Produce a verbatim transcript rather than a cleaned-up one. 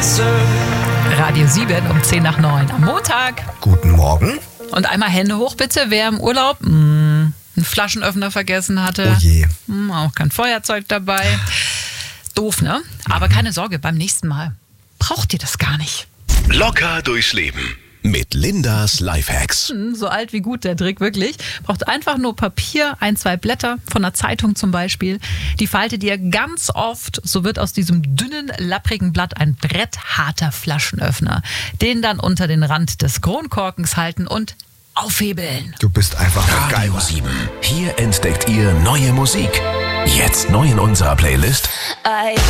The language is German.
Radio sieben um zehn nach neun am Montag. Guten Morgen. Und einmal Hände hoch bitte, wer im Urlaub mh, einen Flaschenöffner vergessen hatte. Oh je. Mh, auch kein Feuerzeug dabei. Doof, ne? Aber keine Sorge, beim nächsten Mal braucht ihr das gar nicht. Locker durchs Leben mit Lindas Lifehacks. So alt wie gut der Trick, wirklich. Braucht einfach nur Papier, ein, zwei Blätter von einer Zeitung zum Beispiel. Die faltet ihr ganz oft, so wird aus diesem dünnen, lapprigen Blatt ein brettharter Flaschenöffner. Den dann unter den Rand des Kronkorkens halten und aufhebeln. Du bist einfach geil. Radio sieben. Hier entdeckt ihr neue Musik. Jetzt neu in unserer Playlist. I